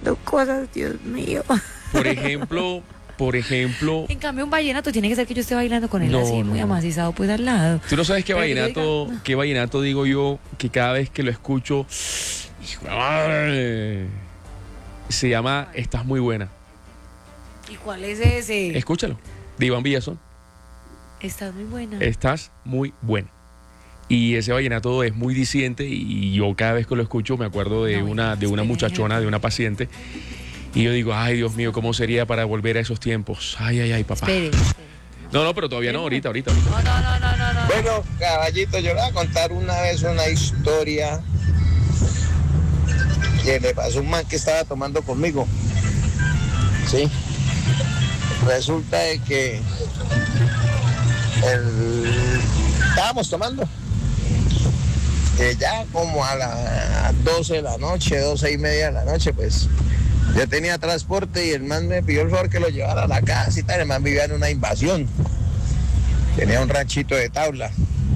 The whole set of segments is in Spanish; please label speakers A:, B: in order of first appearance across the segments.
A: haciendo cosas, Dios mío.
B: Por ejemplo.
A: En cambio, un vallenato tiene que ser que yo esté bailando con él
B: No,
A: así, muy
B: no.
A: amacizado, pues al lado.
B: Tú no sabes qué
A: Pero que yo
B: vallenato,
A: diga, no.
B: qué vallenato digo yo, que cada vez que lo escucho, hijo de madre, se llama Estás muy buena.
A: ¿Y cuál es ese?
B: Escúchalo, de Iván Villazón.
A: Estás muy buena.
B: Estás muy buena. Y ese vallenato es muy diciente y yo cada vez que lo escucho me acuerdo de una muchachona, de una paciente. Y yo digo, ay, Dios mío, ¿cómo sería para volver a esos tiempos? Ay, papá.
A: Espere.
B: No, pero todavía no, ahorita.
A: No.
C: Bueno, caballito, yo le voy a contar una vez una historia que le pasó a un man que estaba tomando conmigo. Sí. Resulta de que estábamos tomando. Ya como a las 12 de la noche, 12:30 de la noche, pues yo tenía transporte y el man me pidió el favor que lo llevara a la casa y tal. El man vivía en una invasión. Tenía un ranchito de tabla.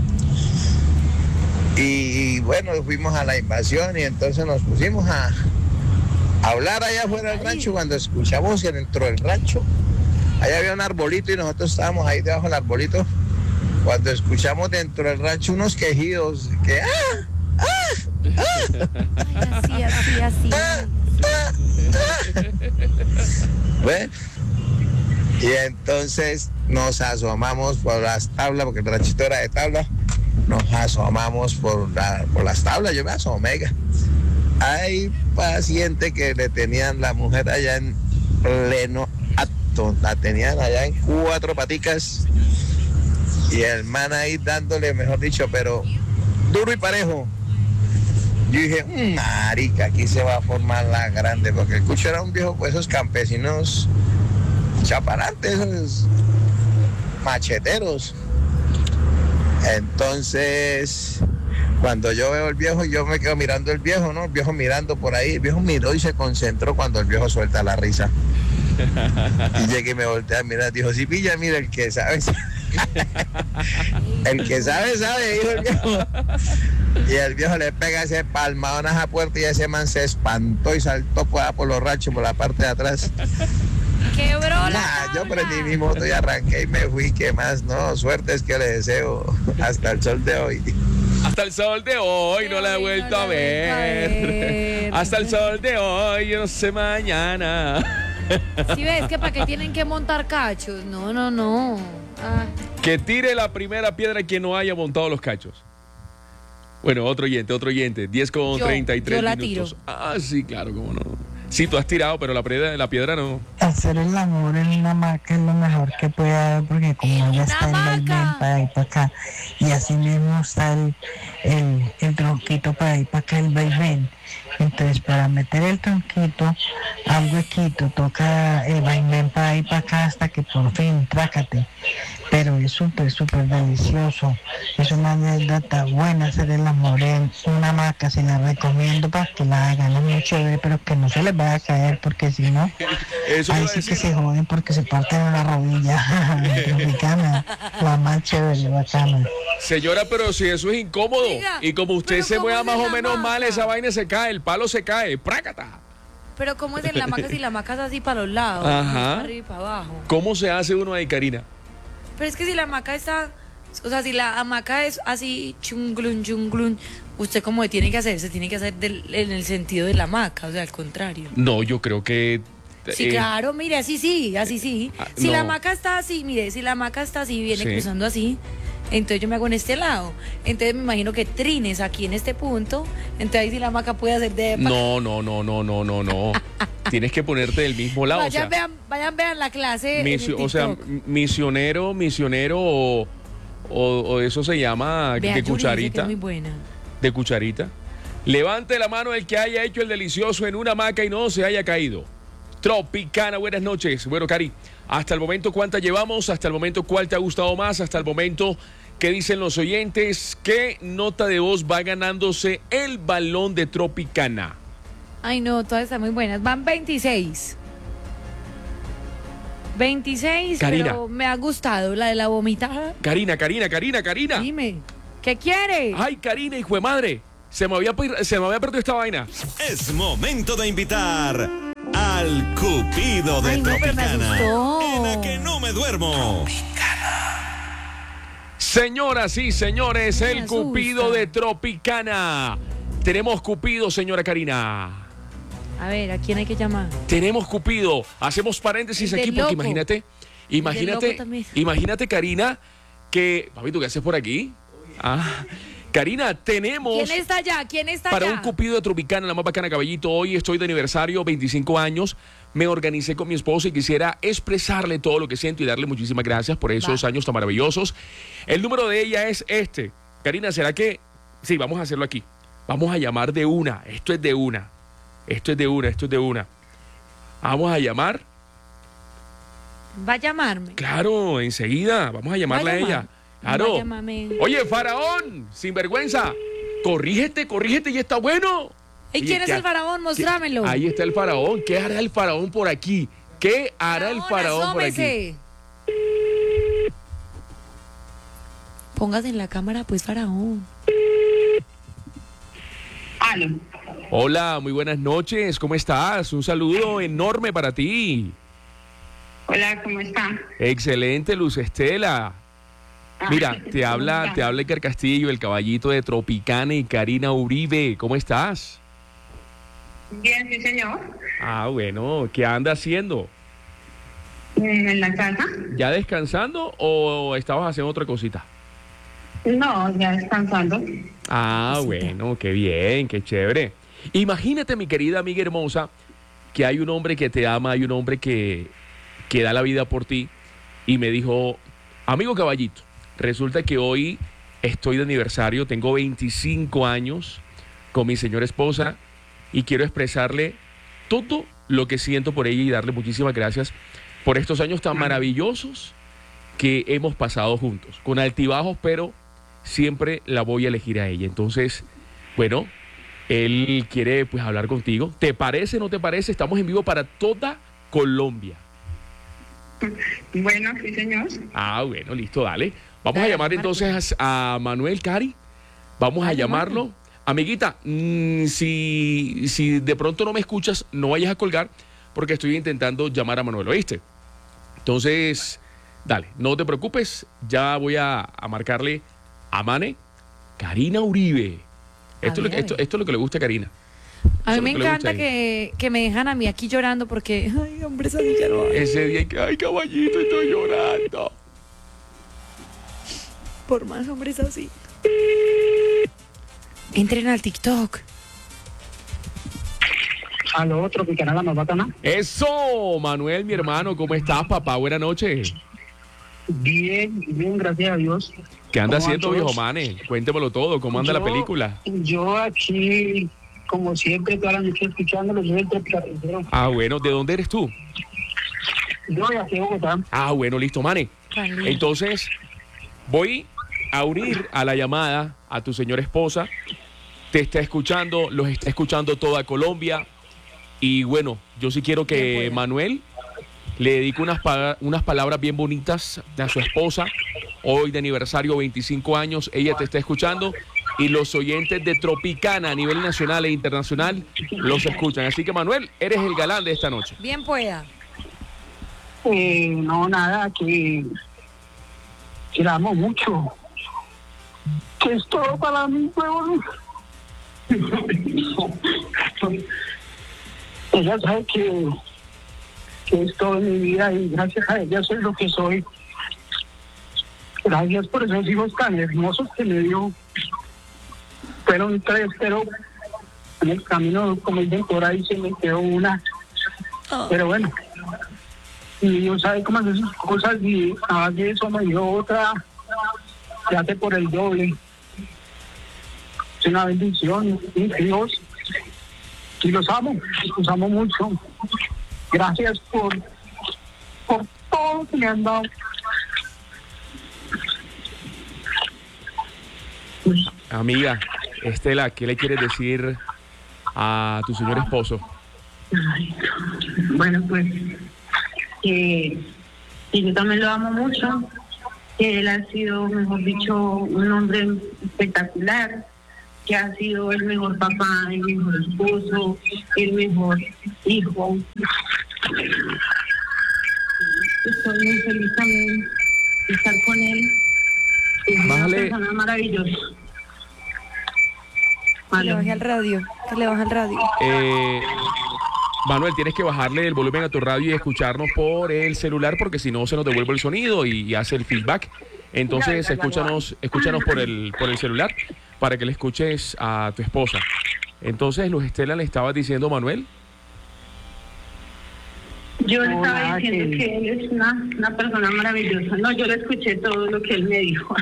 C: Y bueno, fuimos a la invasión y entonces nos pusimos a hablar allá afuera del rancho. Cuando escuchamos que dentro del rancho, allá había un arbolito y nosotros estábamos ahí debajo del arbolito. Cuando escuchamos dentro del rancho unos quejidos que
A: Así.
C: bueno, y entonces nos asomamos por las tablas, porque el ranchito era de tabla. Nos asomamos por las tablas, yo me asomé. Hay paciente que le tenían la mujer allá en pleno acto, la tenían allá en 4 paticas y el man ahí dándole, mejor dicho, pero duro y parejo. Yo dije, marica, aquí se va a formar la grande, porque el cucho era un viejo, pues esos campesinos chaparantes, esos macheteros. Entonces, cuando yo veo el viejo, yo me quedo mirando el viejo, ¿no? El viejo mirando por ahí, el viejo miró y se concentró cuando el viejo suelta la risa. Y llegué y me volteé a mirar, dijo, sí, pilla, mira, el que sabe. El que sabe, dijo el viejo. Y el viejo le pega ese palmadón a esa puerta y ese man se espantó y saltó por los ranchos, por la parte de atrás.
A: Quebró
C: Yo prendí mi moto y arranqué y me fui. ¿Qué más? No, suerte es que le deseo hasta el sol de hoy.
B: Hasta el sol de hoy no la he vuelto a ver. Hasta el sol de hoy, yo no sé mañana.
A: Si ves que para qué tienen que montar cachos. No.
B: Que tire la primera piedra quien no haya montado los cachos. Bueno, otro oyente, 10:33
A: yo la
B: minutos.
A: tiro.
B: Sí, claro, cómo no. Sí, tú has tirado, pero la piedra no.
D: Hacer el amor en una hamaca es lo mejor que puede haber, porque como ella está en vaivén para ahí para acá, y así mismo está el tronquito para ahí para acá, el vaivén. Entonces, para meter el tronquito al huequito, toca el vaivén para ahí para acá hasta que por fin, trácate. Pero es súper delicioso. Es una anécdota buena hacer el amor en una hamaca. Se la recomiendo para que la hagan. Es muy chévere, pero que no se les vaya a caer, porque si no, ahí sí que se joden porque se parten una rodilla. Tropicana, la más chévere, bacana.
B: Señora, pero si eso es incómodo,
A: Oiga,
B: y como usted
A: pero
B: se
A: ¿cómo
B: mueva
A: es
B: más
A: en
B: o
A: la
B: menos mal,
A: hamaca?
B: esa vaina se cae, el palo se cae, ¡prácata!
A: Pero ¿cómo es en la hamaca si la hamaca es así para los lados?
B: Ajá.
A: Para arriba y para abajo.
B: ¿Cómo se hace uno ahí, Karina?
A: Pero es que si la hamaca está, o sea, si la hamaca es así, chunglun, usted como tiene que hacer, se tiene que hacer en el sentido de la hamaca, o sea, al contrario.
B: No, yo creo que...
A: Sí, claro, mire, así sí. Si
B: no.
A: la hamaca está así, mire, si la hamaca está así, viene
B: Sí.
A: cruzando así, entonces yo me hago en este lado. Entonces me imagino que trines aquí en este punto, entonces ahí si la hamaca puede hacer de...
B: No. Tienes que ponerte del mismo lado.
A: Vayan, vean la clase en el
B: O sea,
A: TikTok.
B: misionero o eso se llama
A: Vea,
B: de
A: Yuri dice que
B: cucharita.
A: es muy buena.
B: De cucharita. Levante la mano el que haya hecho el delicioso en una hamaca y no se haya caído. Tropicana, buenas noches. Bueno, Cari, hasta el momento, ¿cuántas llevamos? Hasta el momento, ¿cuál te ha gustado más? Hasta el momento, ¿qué dicen los oyentes? ¿Qué nota de voz va ganándose el balón de Tropicana?
A: Ay, no, todas están muy buenas. Van 26. 26,
B: Karina.
A: pero me ha gustado la de la vomitada.
B: Karina.
A: Dime, ¿qué quiere?
B: Ay, Karina, hijo de madre. Se me había perdido esta vaina.
E: Es momento de invitar al Cupido de
A: Ay, no, pero me
E: Tropicana.
A: asustó.
E: En la que no me duermo.
B: Señoras y señores,
A: Me
B: el
A: asusta.
B: Cupido de Tropicana. Tenemos Cupido, señora Karina.
A: A ver, ¿a quién hay que llamar?
B: Tenemos Cupido. Hacemos paréntesis
A: El
B: aquí
A: del
B: porque
A: loco.
B: imagínate,
A: loco también.
B: imagínate, Karina, que... Papi, ¿tú qué haces por aquí? Ah, Karina, tenemos...
A: ¿Quién está allá? ¿Quién está
B: Para
A: allá?
B: un Cupido de Tropicana, la más bacana, caballito. Hoy estoy de aniversario, 25 años. Me organicé con mi esposo y quisiera expresarle todo lo que siento y darle muchísimas gracias por esos
A: Va.
B: años tan maravillosos. El número de ella es este. Karina, ¿será que...? Sí, vamos a hacerlo aquí. Vamos a llamar de una. Esto es de una. Esto es de una, esto es de una. Vamos a llamar.
A: Va a llamarme.
B: Claro, enseguida. Vamos a llamarla a
A: llamar.
B: ella. Claro.
A: Va a llamarme.
B: Oye, Faraón, sinvergüenza. Corrígete, corrígete y está bueno.
A: ¿Y quién es el faraón? Mostrámelo.
B: Ahí está el faraón. ¿Qué hará el faraón por aquí? ¿Qué hará el faraón por aquí?
A: Asómese. Póngase en la cámara, pues, faraón.
F: Aló.
B: Hola, muy buenas noches. ¿Cómo estás? Un saludo enorme para ti.
F: Hola, ¿cómo está?
B: Excelente, Luz Estela. Mira, te habla Edgar Castillo, el caballito de Tropicana y Karina Uribe. ¿Cómo estás?
F: Bien, sí, señor.
B: Ah, bueno, ¿qué anda haciendo?
F: En la casa.
B: ¿Ya descansando o estabas haciendo otra cosita?
F: No, ya descansando.
B: Ah, bueno, qué bien, qué chévere. Imagínate, mi querida amiga hermosa, que hay un hombre que te ama, hay un hombre que da la vida por ti y me dijo, amigo caballito, resulta que hoy estoy de aniversario, tengo 25 años con mi señora esposa y quiero expresarle todo lo que siento por ella y darle muchísimas gracias por estos años tan maravillosos que hemos pasado juntos, con altibajos, pero siempre la voy a elegir a ella. Entonces, bueno, él quiere pues hablar contigo. ¿Te parece, no te parece? Estamos en vivo para toda Colombia.
F: Bueno, sí, señor.
B: Ah, bueno, listo, dale. Vamos a llamar entonces a Manuel Cari. Vamos a llamarlo. Amiguita, si de pronto no me escuchas, no vayas a colgar porque estoy intentando llamar a Manuel, ¿oíste? Entonces, dale, no te preocupes. Ya voy a marcarle a Mane, Karina Uribe. Esto es lo que le gusta a Karina.
A: A
B: Eso
A: mí
B: es
A: me
B: lo que le gusta
A: encanta
B: a ella.
A: que me dejan a mí aquí llorando porque, ay, hombre, esa niña no hay.
B: Ese día en que, ay, caballito, estoy llorando.
A: Por más hombres así. Entren al TikTok.
F: Aló, Tropicana, la más bacana.
B: Eso, Manuel, mi hermano, ¿cómo estás, papá? Buenas noches.
F: Bien, bien, gracias a Dios.
B: ¿Qué anda
F: ¿Cómo van
B: haciendo,
F: todos?
B: viejo Mane? Cuéntemelo todo, ¿cómo anda la película?
F: Yo aquí, como siempre, toda la noche escuchándolo, yo del Tropicana.
B: Ah, bueno, ¿de dónde eres tú?
F: Yo de aquí a Bogotá.
B: Ah, bueno, listo, Mane.
A: Cali.
B: Entonces, voy a unir a la llamada a tu señora esposa. Te está escuchando, los está escuchando toda Colombia. Y bueno, yo sí quiero
A: Bien,
B: que
A: pues.
B: Manuel le dedique unas palabras bien bonitas a su esposa. Hoy de aniversario, 25 años, ella te está escuchando. Y los oyentes de Tropicana a nivel nacional e internacional los escuchan. Así que, Manuel, eres el galán de esta noche.
A: Bien pueda.
F: No, nada, que la amo mucho. Que es todo para mí, huevón. Ella sabe que es todo en mi vida y gracias a ella soy lo que soy. Gracias por esos hijos tan hermosos que me dio. Fueron 3, pero en el camino, como dicen por ahí, se me quedó una. Pero bueno, y Dios sabe cómo hacer sus cosas y a de eso me dio otra, se hace por el doble. Es una bendición, y Dios, y los amo mucho. Gracias por todo que me han dado.
B: Amiga, Estela, ¿qué le quieres decir a tu señor esposo?
F: Bueno, pues que yo también lo amo mucho, que él ha sido, mejor dicho, un hombre espectacular, que ha sido el mejor papá, el mejor esposo, el mejor hijo, Estoy muy feliz también de estar con él. Es una
B: Bájale.
F: persona maravillosa.
A: Que le baje al radio. Que le baje al radio.
B: Manuel, tienes que bajarle el volumen a tu radio y escucharnos por el celular porque si no se nos devuelve el sonido y hace el feedback. Entonces escúchanos por el celular para que le escuches a tu esposa. Entonces, Luz Estela, le estabas diciendo, Manuel.
F: Yo le estaba
D: Hola,
F: diciendo
D: ¿qué?
F: que él es una persona maravillosa. No, yo le escuché todo lo que él me dijo.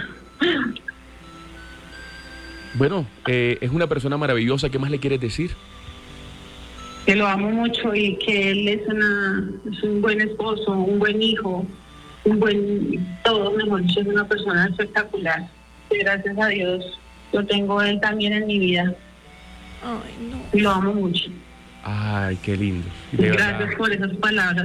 B: Bueno, es una persona maravillosa. ¿Qué más le quieres decir?
F: Que lo amo mucho y que él es un buen esposo, un buen hijo, un buen todo, mejor dicho, es una persona espectacular. Y gracias a Dios lo tengo a él también en mi vida
A: Ay, no.
F: y lo amo mucho.
B: Ay, qué lindo. De
F: Gracias
B: verdad,
F: por esas palabras.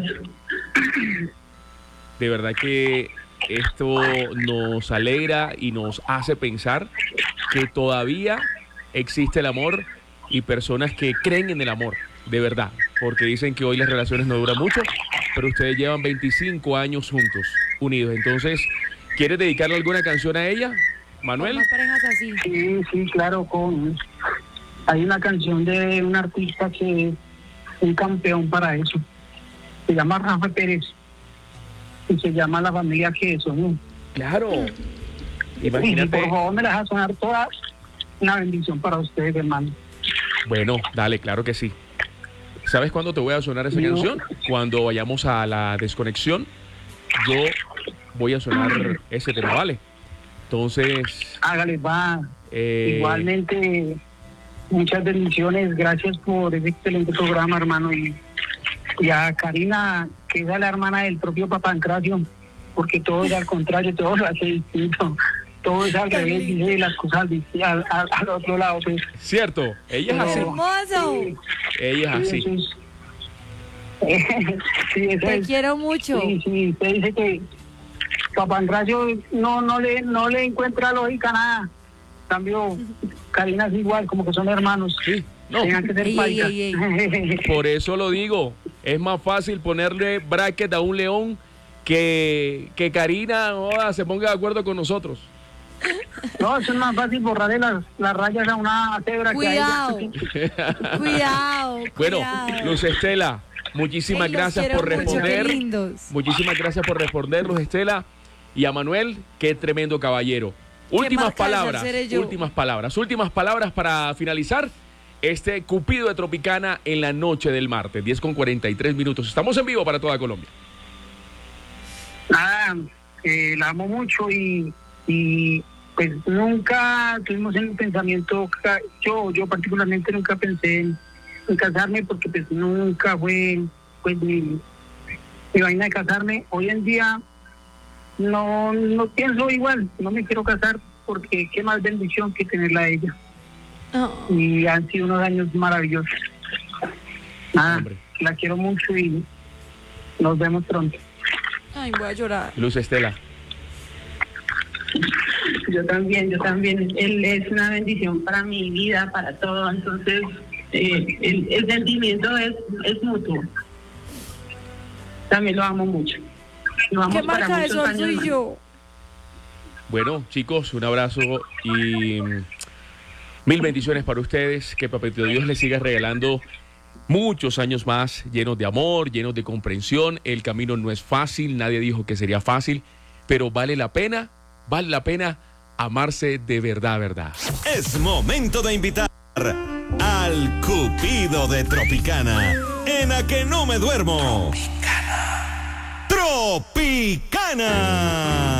B: de verdad que esto nos alegra y nos hace pensar que todavía existe el amor y personas que creen en el amor, de verdad, porque dicen que hoy las relaciones no duran mucho, pero ustedes llevan 25 años juntos, unidos. Entonces, ¿quieres dedicarle alguna canción a ella, Manuel?
A: Más parejas así.
F: Sí, claro, hay una canción de un artista que es un campeón para eso. Se llama Rafa Pérez y se llama La Familia que Soñó.
B: Claro.
F: Y
B: Imagínate.
F: por favor me las va a sonar todas. Una bendición para ustedes, hermano.
B: Bueno, dale, claro que sí. ¿Sabes cuándo te voy a sonar esa
F: No.
B: canción? Cuando vayamos a la desconexión, yo voy a sonar ese tema, ¿vale? Entonces,
F: Hágale, va. Igualmente, muchas bendiciones. Gracias por ese excelente programa, hermano. Y a Karina, que es la hermana del propio Papancracio, porque todo es al contrario, todo lo hace distinto. Todo es al revés, dice las cosas al otro lado. Pues.
B: cierto, ella es así.
A: Hermoso.
B: Ella es así.
F: Eso es- sí, eso
A: Te
F: es.
A: quiero mucho.
F: Sí, usted dice que Papancracio no le encuentra lógica a nada. En cambio, Karina es igual, como que son hermanos.
B: Sí, no,
F: Tengan que ser
A: Ey,
F: paicas.
A: ey,
B: por eso lo digo. Es más fácil ponerle bracket a un león que Karina se ponga de acuerdo con nosotros.
F: No, eso es más fácil borrarle las rayas a una cebra
A: Cuidado.
F: que a ella.
A: Cuidado.
B: Bueno,
A: cuidado.
B: Luz Estela, muchísimas
A: Ey, los
B: gracias
A: quiero
B: por
A: mucho,
B: responder.
A: qué lindos.
B: Muchísimas gracias por responder, Luz Estela. Y a Manuel, qué tremendo caballero.
A: marca de
B: Últimas palabras para finalizar este Cupido de Tropicana en la noche del martes, 10:43 minutos. Estamos en vivo para toda Colombia.
F: Nada, la amo mucho y pues nunca tuvimos en el pensamiento, yo particularmente nunca pensé en casarme porque pues nunca fue pues mi vaina de casarme. Hoy en día no pienso igual, no me quiero casar porque qué más bendición que tenerla a ella.
A: Oh.
F: Y han sido unos años maravillosos. Nada,
B: Hombre.
F: la quiero mucho y nos vemos pronto.
A: Ay, voy a llorar.
B: Luz Estela.
F: Yo también. Él es una bendición para mi vida, para todo. Entonces, el sentimiento es mutuo. También lo amo mucho. Lo amo
A: ¿Qué
F: para
A: marca de
F: muchos
A: sol
F: años
A: soy
F: más.
A: yo?
B: Bueno, chicos, un abrazo y mil bendiciones para ustedes. Que Papito Dios les siga regalando muchos años más llenos de amor, llenos de comprensión. El camino no es fácil, nadie dijo que sería fácil, pero vale la pena amarse de verdad.
E: Es momento de invitar al Cupido de Tropicana en A Que No Me Duermo. Tropicana.